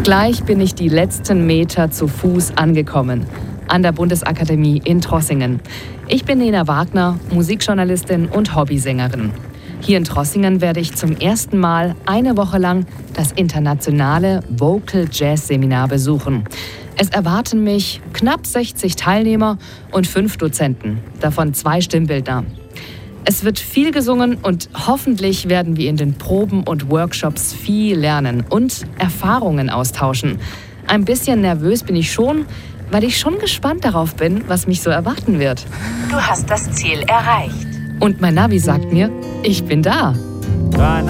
Gleich bin ich die letzten Meter zu Fuß angekommen. An der Bundesakademie in Trossingen. Ich bin Nena Wagner, Musikjournalistin und Hobbysängerin. Hier in Trossingen werde ich zum ersten Mal eine Woche lang das internationale Vocal Jazz Seminar besuchen. Es erwarten mich knapp 60 Teilnehmer und 5 Dozenten, davon 2 Stimmbildner. Es wird viel gesungen und hoffentlich werden wir in den Proben und Workshops viel lernen und Erfahrungen austauschen. Ein bisschen nervös bin ich schon, weil ich schon gespannt darauf bin, was mich so erwarten wird. Du hast das Ziel erreicht. Und mein Navi sagt mir, ich bin da.